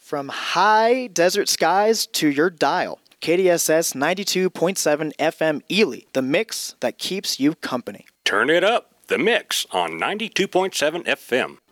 From high desert skies to your dial. KDSS 92.7 FM Ely, the mix that keeps you company. Turn it up, the mix on 92.7 FM.